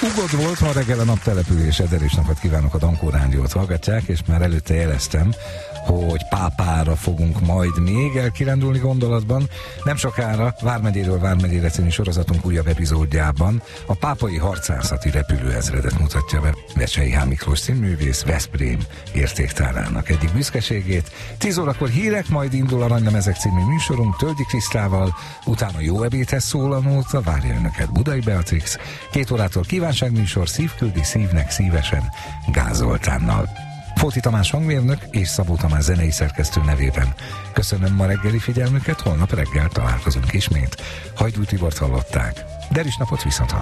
Ugodt volt, ma reggel a naptelepülés, erős napot kívánok, a Dankó Rádiót hallgatják, és már előtte jeleztem, hogy Pápára fogunk majd még elkirándulni gondolatban. Nem sokára Vármegyéről Vármegyére című sorozatunk újabb epizódjában a pápai harcászati repülőezredet mutatja be Vecsei H. Miklós színművész Veszprém értéktárának egyik büszkeségét. 10 órakor hírek, majd indul Aranylemezek című műsorunk Tölgyi Krisztával, utána Jó ebédhez szól a nóta, várja önöket Budai Beatrix, 2 órától kívánságműsor Szívküldi szívnek szívesen Gáz Zoltánnal. Fóti Tamás hangmérnök és Szabó Tamás zenei szerkesztő nevében köszönöm ma reggeli figyelmüket, holnap reggel találkozunk ismét. Hajdú Tibort hallották. Deris napot, viszont